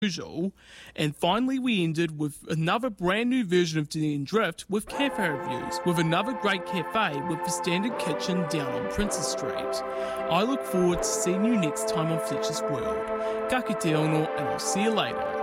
usual. And finally, we ended with another brand new version of Dunedin Drift with cafe reviews, with another great cafe with the standard kitchen down on Princess Street. I look forward to seeing you next time on Fletcher's World. Ka kite ono, and I'll see you later.